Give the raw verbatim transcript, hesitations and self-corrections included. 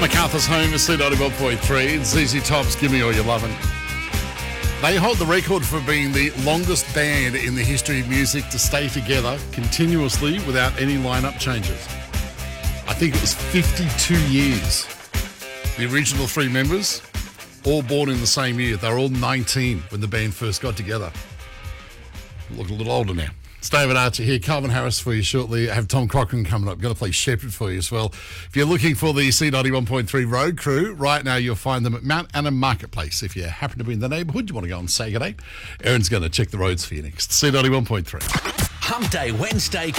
MacArthur's home is C ninety-one point three. Z Z Top's Give Me All Your Lovin'. They hold the record for being the longest band in the history of music to stay together continuously without any lineup changes. I think it was fifty-two years. The original three members, all born in the same year. They were all nineteen when the band first got together. Look a little older now. It's David Archer here. Calvin Harris for you shortly. I have Tom Cochran coming up. Going to play Shepherd for you as well. If you're looking for the C ninety-one point three road crew, right now you'll find them at Mount Anna Marketplace. If you happen to be in the neighbourhood, you want to go and say good day, Aaron's going to check the roads for you next. C ninety-one point three. Hump Day Wednesday.